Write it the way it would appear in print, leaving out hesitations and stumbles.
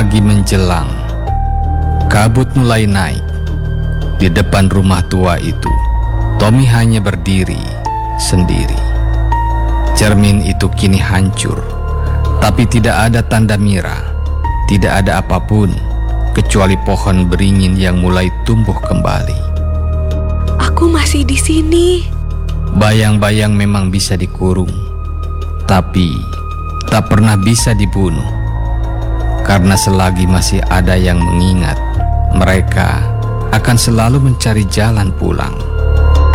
Pagi menjelang, kabut mulai naik. Di depan rumah tua itu, Tommy hanya berdiri sendiri. Cermin itu kini hancur, tapi tidak ada tanda Mira. Tidak ada apapun kecuali pohon beringin yang mulai tumbuh kembali. Aku masih di sini. Bayang-bayang memang bisa dikurung, tapi tak pernah bisa dibunuh. Karena selagi masih ada yang mengingat, mereka akan selalu mencari jalan pulang.